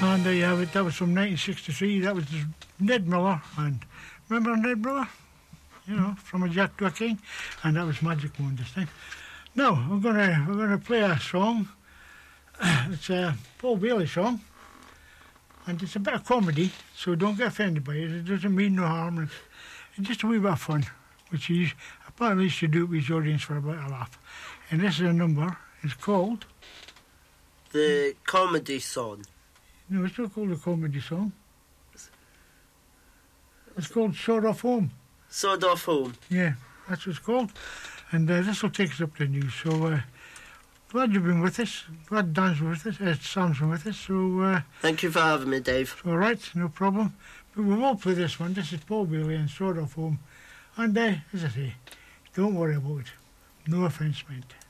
And there you have it. That was from 1963. That was Ned Miller. And remember Ned Miller? You know, from a Jack to a King. And that was Magic Moon this time. Now, we're gonna play a song. It's a Paul Bailey song. And it's a bit of comedy, so don't get offended by it. It doesn't mean no harm. It's just a wee bit of fun, which he apparently used to do with his audience for a bit of a laugh. And this is a number. It's called... The Comedy Song. No, it's not called a comedy song. It's called Sawed Off Home. Sawed Off Home. Yeah, that's what it's called. And this will take us up to the news. So glad you've been with us. Glad Dan's with us. Sam's been with us. So thank you for having me, Dave. All right, no problem. But we will play this one. This is Paul Bailey and Sawed Off Home. And as I say, don't worry about it. No offence meant.